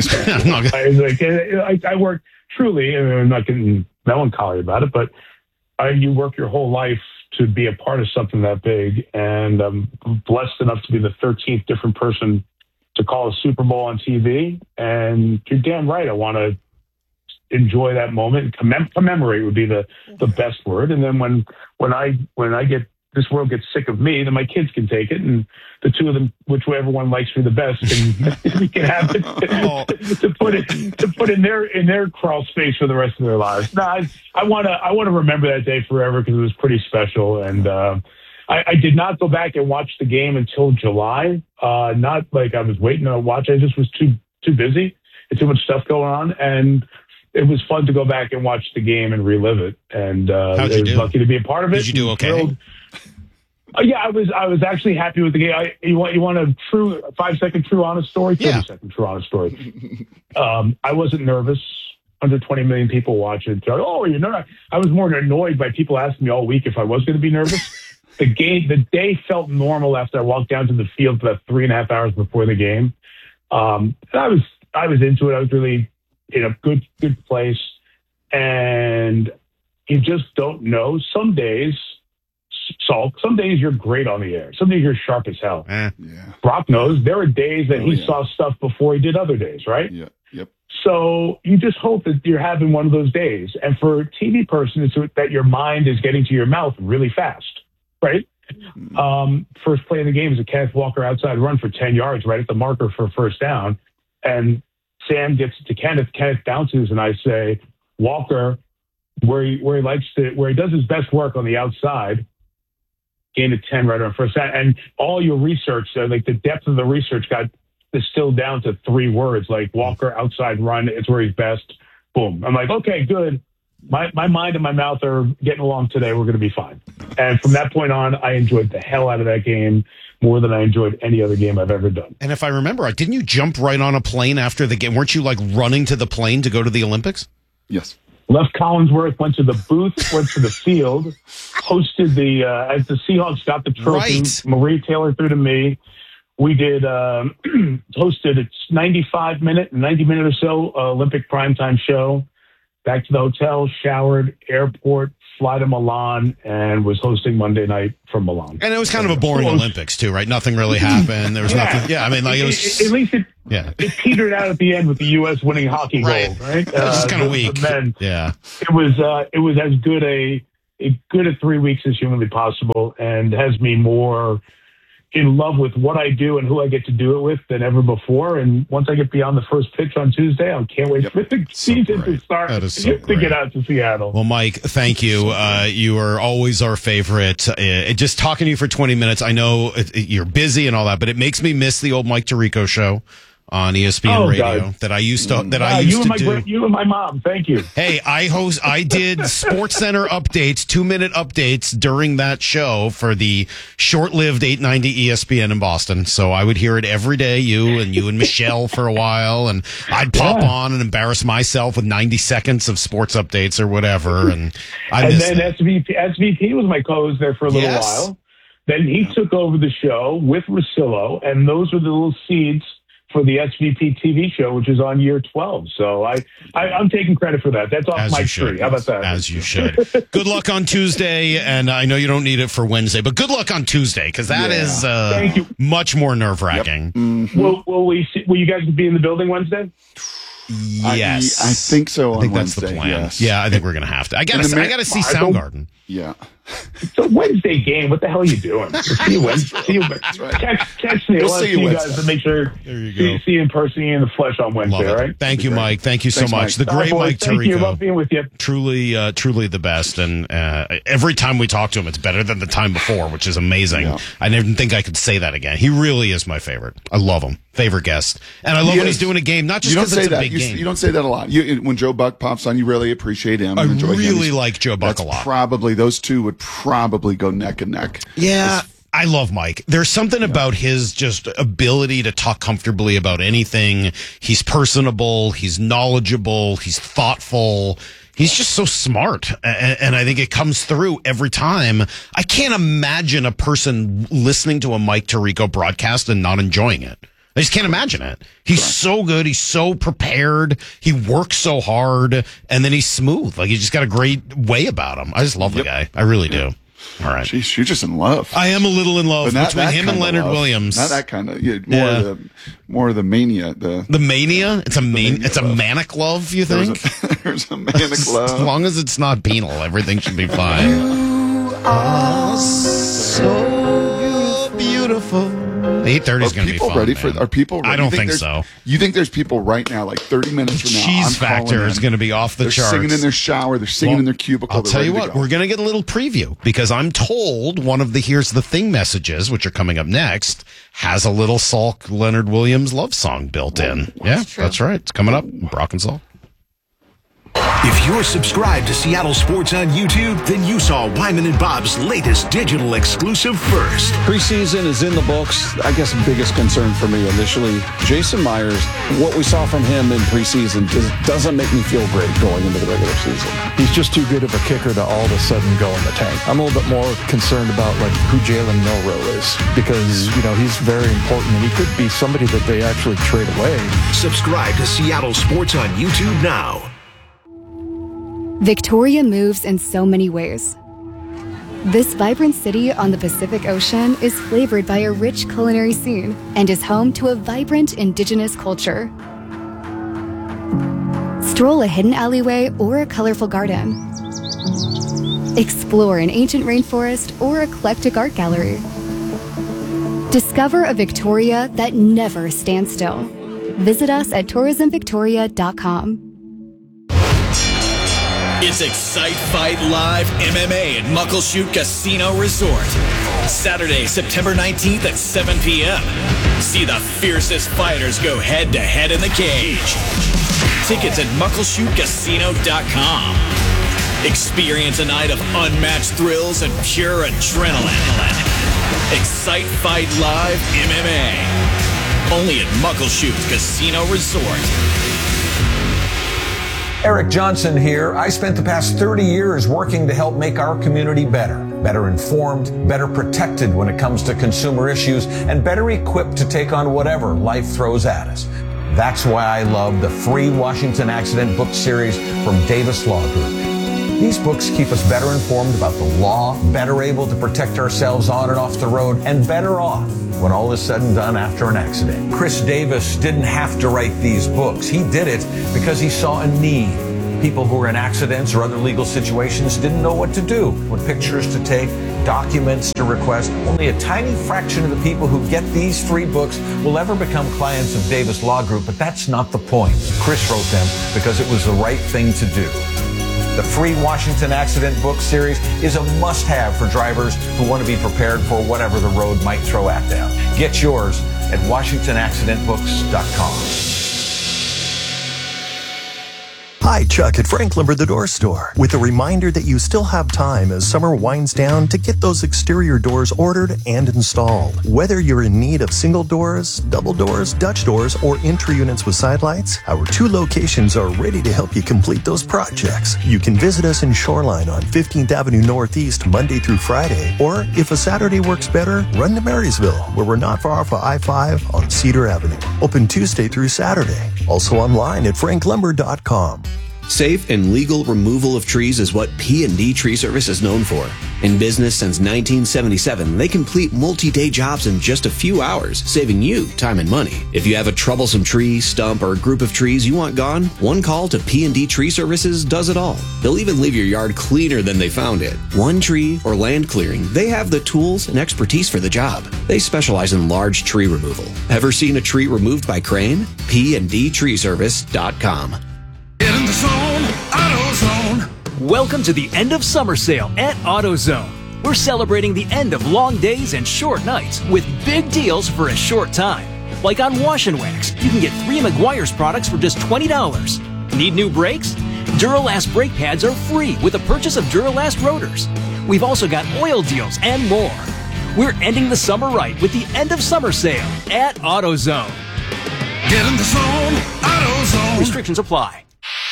I work truly, I mean, I'm not getting melancholy about it, but you work your whole life to be a part of something that big. And I'm blessed enough to be the 13th different person to call a Super Bowl on TV. And you're damn right. I want to enjoy that moment. Commemorate would be the best word. And then when I get, this world gets sick of me, then my kids can take it, and the two of them, whichever one likes me the best, and we can have it to put in their crawl space for the rest of their lives. No, I want to remember that day forever because it was pretty special. And I did not go back and watch the game until July. Not like I was waiting to watch. I just was too busy and too much stuff going on, and it was fun to go back and watch the game and relive it. And I was lucky to be a part of it. Did you do okay? Thrilled. Yeah, I was actually happy with the game. You want a true 5-second true honest story? 30-second true honest story. I wasn't nervous. Under 20 million people watching. Oh, you're nervous. I was more annoyed by people asking me all week if I was going to be nervous. The day felt normal after I walked down to the field for about 3.5 hours before the game. And I was into it. I was really in a good place, and you just don't know. Some days you're great on the air. Some days you're sharp as hell. Yeah. Brock knows there are days that he saw stuff before he did other days, right? Yeah. Yep. So you just hope that you're having one of those days. And for a TV person, it's that your mind is getting to your mouth really fast, right? First play of the game is a Kenneth Walker outside run for 10 yards right at the marker for a first down. And Sam gets to Kenneth bounces, and I say, Walker, where he does his best work on the outside, gain of 10 right on first down. And all your research, like the depth of the research got distilled down to 3 words, like Walker outside run, it's where he's best. Boom. I'm like, okay, good. My mind and my mouth are getting along today. We're going to be fine. And from that point on, I enjoyed the hell out of that game more than I enjoyed any other game I've ever done. And if I remember, didn't you jump right on a plane after the game? Weren't you like running to the plane to go to the Olympics? Yes. Left Collinsworth, went to the booth, went to the field, hosted as the Seahawks got the trophy. Right. Marie Taylor threw to me. We did hosted a 90 minute or so Olympic primetime show. back to the hotel, showered, airport, fly to Milan, and was hosting Monday night from Milan. And it was kind of a boring Olympics too, right? Nothing really happened. There was nothing. Yeah, I mean, like it was. At least it petered out at the end with the U.S. winning hockey gold, right? It was kind of weak. Yeah, it was as good a 3 weeks as humanly possible, and has me more in love with what I do and who I get to do it with than ever before. And once I get beyond the first pitch on Tuesday, I can't wait for the season to start to get out to Seattle. Well, Mike, thank you. You are always our favorite. Just talking to you for 20 minutes, I know you're busy and all that, but it makes me miss the old Mike Tirico show on ESPN Radio God. that I used to do. You and my mom, thank you. Hey, I did Sports Center updates, 2-minute updates during that show for the short-lived 890 ESPN in Boston. So I would hear it every day, you and Michelle for a while, and I'd pop on and embarrass myself with 90 seconds of sports updates or whatever. And then SVP was my co-host there for a little while. Then he took over the show with Russillo, and those were the little seeds for the SVP TV show, which is on year 12. So I'm taking credit for that. That's off my tree. How about that? As you should. Good luck on Tuesday, and I know you don't need it for Wednesday, but good luck on Tuesday, because that is Thank you. much more nerve-wracking. Yep. Mm-hmm. Will you guys be in the building Wednesday? Yes. I think so. I think on that's Wednesday, the plan. Yes. Yeah, I think we're going to have to. I got to see Soundgarden. Yeah. It's a Wednesday game. What the hell are you doing? See you Wednesday. Text me. We'll I'll see you guys Wednesday. to make sure see in person in the flesh on Wednesday. All right. Thank you, Mike. Thank you so much. Mike. The great Mike Tirico. Thank you. Love being with you. Truly the best. And every time we talk to him, it's better than the time before, which is amazing. Yeah. I didn't think I could say that again. He really is my favorite. I love him. Favorite guest. And I love when he's doing a game, not just because it's a big game. You don't say that a lot. When Joe Buck pops on, you really appreciate him. I really like Joe Buck a lot. Those two would probably go neck and neck. Yeah. I love Mike. There's something about his just ability to talk comfortably about anything. He's personable. He's knowledgeable. He's thoughtful. He's just so smart. And I think it comes through every time. I can't imagine a person listening to a Mike Tirico broadcast and not enjoying it. I just can't imagine it. He's so good. He's so prepared. He works so hard, and then he's smooth. Like, he's just got a great way about him. I just love the guy. I really do. All right. Jeez, you're just in love. I am a little in love between him and Leonard Williams. Not that kind of. More of the mania. The mania. It's a manic love. You think? There's a manic love. As long as it's not penal, everything should be fine. You are so beautiful. 8:30 is going to be fun. Are people ready? I don't think so. You think there's people right now, like 30 minutes from now? Cheese factor is going to be off the charts. They're singing in their shower. They're singing in their cubicle. I'll tell you what, we're going to get a little preview because I'm told one of the Here's the Thing messages, which are coming up next, has a little Salk Leonard Williams love song built in. That's right. It's coming up. Brock and Salk. If you're subscribed to Seattle Sports on YouTube, then you saw Wyman and Bob's latest digital exclusive first. Preseason is in the books. I guess the biggest concern for me initially, Jason Myers, what we saw from him in preseason doesn't make me feel great going into the regular season. He's just too good of a kicker to all of a sudden go in the tank. I'm a little bit more concerned about who Jalen Milroe is because, he's very important and he could be somebody that they actually trade away. Subscribe to Seattle Sports on YouTube now. Victoria moves in so many ways. This vibrant city on the Pacific Ocean is flavored by a rich culinary scene and is home to a vibrant indigenous culture. Stroll a hidden alleyway or a colorful garden. Explore an ancient rainforest or eclectic art gallery. Discover a Victoria that never stands still. Visit us at tourismvictoria.com. It's Excite Fight Live MMA at Muckleshoot Casino Resort. Saturday, September 19th at 7 p.m. See the fiercest fighters go head-to-head in the cage. Tickets at muckleshootcasino.com. Experience a night of unmatched thrills and pure adrenaline. Excite Fight Live MMA. Only at Muckleshoot Casino Resort. Eric Johnson here. I spent the past 30 years working to help make our community better informed, better protected when it comes to consumer issues, and better equipped to take on whatever life throws at us. That's why I love the free Washington Accident book series from Davis Law Group. These books keep us better informed about the law, better able to protect ourselves on and off the road, and better off when all is said and done after an accident. Chris Davis didn't have to write these books. He did it because he saw a need. People who were in accidents or other legal situations didn't know what to do, what pictures to take, documents to request. Only a tiny fraction of the people who get these free books will ever become clients of Davis Law Group, but that's not the point. Chris wrote them because it was the right thing to do. The free Washington Accident book series is a must-have for drivers who want to be prepared for whatever the road might throw at them. Get yours at WashingtonAccidentBooks.com. Hi, Chuck at Frank Lumber the Door Store, with a reminder that you still have time as summer winds down to get those exterior doors ordered and installed. Whether you're in need of single doors, double doors, Dutch doors, or entry units with side lights, our 2 locations are ready to help you complete those projects. You can visit us in Shoreline on 15th Avenue Northeast Monday through Friday, or if a Saturday works better, run to Marysville, where we're not far off of I-5 on Cedar Avenue. Open Tuesday through Saturday. Also online at franklumber.com. Safe and legal removal of trees is what P&D Tree Service is known for. In business since 1977, they complete multi-day jobs in just a few hours, saving you time and money. If you have a troublesome tree, stump, or group of trees you want gone, one call to P&D Tree Services does it all. They'll even leave your yard cleaner than they found it. One tree or land clearing, they have the tools and expertise for the job. They specialize in large tree removal. Ever seen a tree removed by crane? PNDTreeService.com. Get in the zone, AutoZone. Welcome to the end of summer sale at AutoZone. We're celebrating the end of long days and short nights with big deals for a short time. Like on Wash and Wax, you can get 3 Meguiar's products for just $20. Need new brakes? Duralast brake pads are free with the purchase of Duralast rotors. We've also got oil deals and more. We're ending the summer right with the end of summer sale at AutoZone. Get in the zone, AutoZone. Restrictions apply.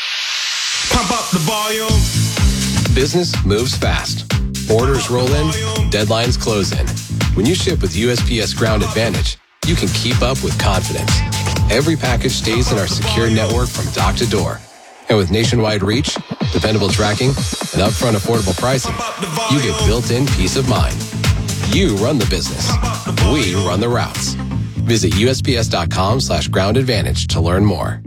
Pump up the volume. Business moves fast. Orders roll in, deadlines close in. When you ship with USPS Ground Advantage, you can keep up with confidence. Every package stays in our secure network from dock to door. And with nationwide reach, dependable tracking, and upfront affordable pricing, you get built-in peace of mind. You run the business. We run the routes. Visit USPS.com/groundadvantage to learn more.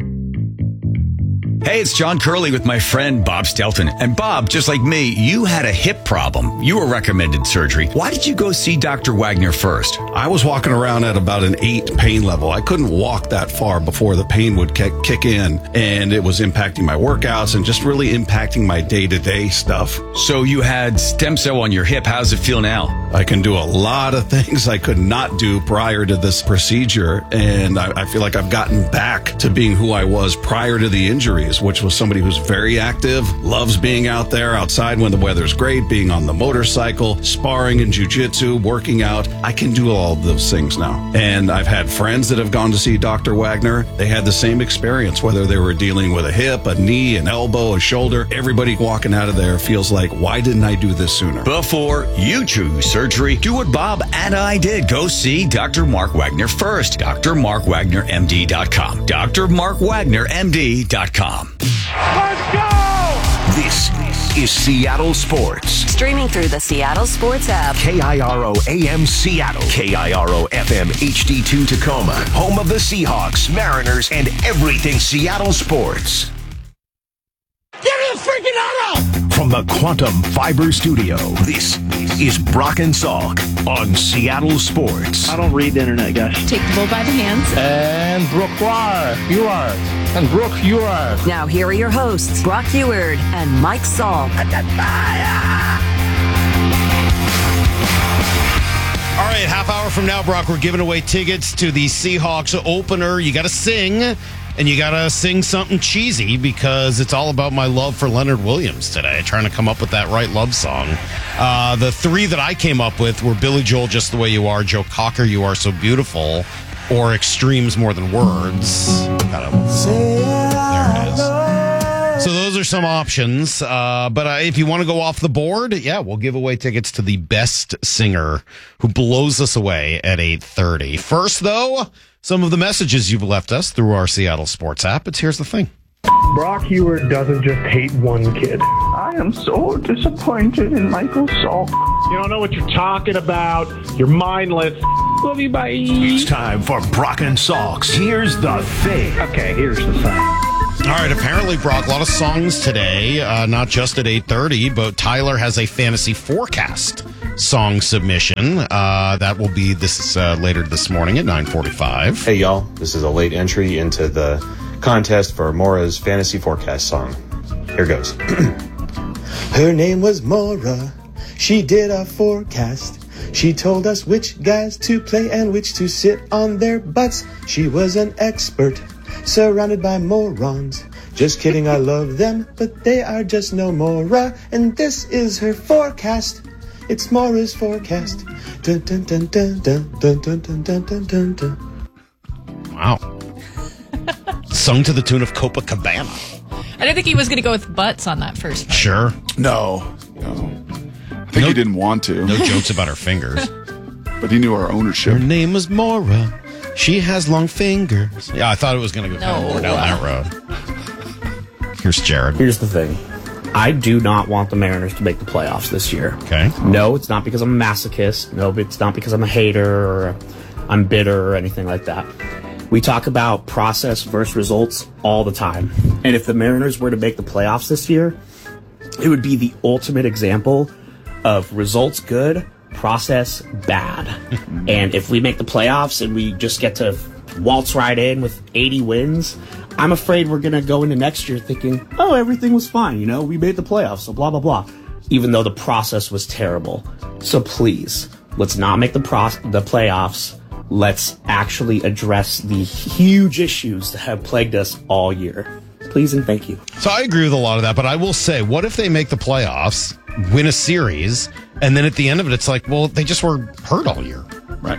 Hey, it's John Curley with my friend Bob Stelton. And Bob, just like me, you had a hip problem. You were recommended surgery. Why did you go see Dr. Wagner first? I was walking around at about an 8 pain level. I couldn't walk that far before the pain would kick in, and it was impacting my workouts and just really impacting my day-to-day stuff. So you had stem cell on your hip. How does it feel now? I can do a lot of things I could not do prior to this procedure, and I feel like I've gotten back to being who I was prior to the injuries, which was somebody who's very active, loves being out there outside when the weather's great, being on the motorcycle, sparring in jiu-jitsu, working out. I can do all of those things now. And I've had friends that have gone to see Dr. Wagner. They had the same experience, whether they were dealing with a hip, a knee, an elbow, a shoulder. Everybody walking out of there feels like, why didn't I do this sooner? Before you choose surgery, do what Bob and I did. Go see Dr. Mark Wagner first. drmarkwagnermd.com. drmarkwagnermd.com. Let's go! This is Seattle Sports. Streaming through the Seattle Sports app. KIRO AM Seattle. KIRO FM HD2 Tacoma. Home of the Seahawks, Mariners, and everything Seattle sports. Give me a freaking auto! From the Quantum Fiber Studio, this is Brock and Salk on Seattle Sports. I don't read the internet, guys. Take the bull by the hands. And Brooke you are. And Brooke, you are. Now here are your hosts, Brock Eward and Mike Salk. All right, half hour from now, Brock, we're giving away tickets to the Seahawks opener. You got to sing. And you got to sing something cheesy because it's all about my love for Leonard Williams today, trying to come up with that right love song. The 3 that I came up with were Billy Joel, Just the Way You Are, Joe Cocker, You Are So Beautiful, or Extremes More Than Words. There it is. So those are some options. But if you want to go off the board, yeah, we'll give away tickets to the best singer who blows us away at 8:30. First, though, some of the messages you've left us through our Seattle Sports app. It's Here's the Thing. Brock Heward doesn't just hate one kid. I am so disappointed in Michael Salk. You don't know what you're talking about. You're mindless. Love you, bye. It's time for Brock and Salk's Here's the Thing. Okay, here's the thing. All right, apparently, Brock, a lot of songs today, not just at 8:30, but Tyler has a fantasy forecast song submission. That will be later this morning at 9:45. Hey, y'all. This is a late entry into the contest for Maura's fantasy forecast song. Here goes. Her name was Maura. She did our forecast. She told us which guys to play and which to sit on their butts. She was an expert, surrounded by morons. Just kidding, I love them, but they are just no Maura. And this is her forecast. It's Maura's forecast. Dun, dun, dun, dun, dun, dun, dun, dun, dun, dun, dun. Wow. Sung to the tune of Copacabana. I didn't think he was going to go with butts on that first part. Sure. No. I think he didn't want to. No jokes about her fingers. But he knew our ownership. Her name was Maura. She has long fingers. Yeah, I thought it was going to go kind of more down that road. Here's Jared. Here's the thing. I do not want the Mariners to make the playoffs this year. Okay. No, it's not because I'm a masochist. No, it's not because I'm a hater or I'm bitter or anything like that. We talk about process versus results all the time. And if the Mariners were to make the playoffs this year, it would be the ultimate example of results good, process bad. And if we make the playoffs and we just get to waltz right in with 80 wins, I'm afraid we're going to go into next year thinking, oh, everything was fine. You know, we made the playoffs, so blah, blah, blah. Even though the process was terrible. So please, let's not make the playoffs. Let's actually address the huge issues that have plagued us all year. Please and thank you. So I agree with a lot of that, but I will say, what if they make the playoffs, win a series, and then at the end of it, it's like, well, they just were hurt all year. Right.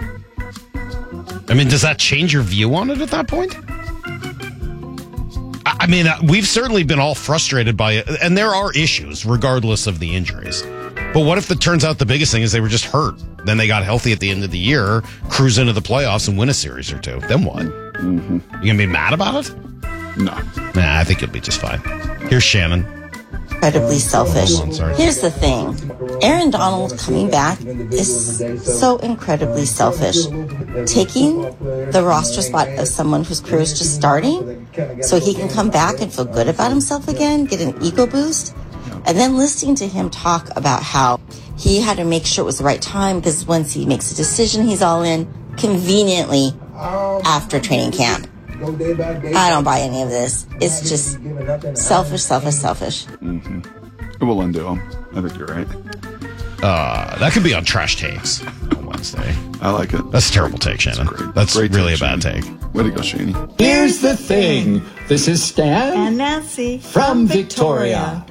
I mean, does that change your view on it at that point? I mean, we've certainly been all frustrated by it, and there are issues regardless of the injuries. But what if it turns out the biggest thing is they were just hurt? Then they got healthy at the end of the year, cruise into the playoffs, and win a series or two. Then what? Mm-hmm. You going to be mad about it? No. Nah, I think you'll be just fine. Here's Shannon. Incredibly selfish. Sorry. Here's the thing. Aaron Donald coming back is so incredibly selfish. Taking the roster spot of someone whose career is just starting so he can come back and feel good about himself again, get an ego boost, and then listening to him talk about how he had to make sure it was the right time because once he makes a decision, he's all in conveniently after training camp. I don't buy any of this. It's just selfish. Mm-hmm. It will undo him. I think you're right. That could be on Trash Takes on Wednesday. I like it. That's a terrible take, Shannon. That's great really take, a bad Shannon. take. Way to go, Shani. Here's the thing. This is Stan and Nancy from Victoria.